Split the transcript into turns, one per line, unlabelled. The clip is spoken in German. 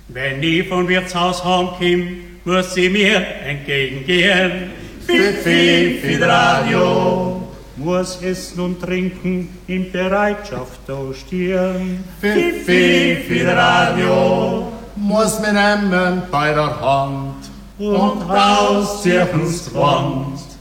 Wenn ich vom Wirtshaus heimkomme, muss sie mir entgegengehen.
Fifi, Radio.
Muss essen und trinken in Bereitschaft da stehen.
Fifi, Radio. Muss mir nehmen bei der Hand und ausziehen ins Wand.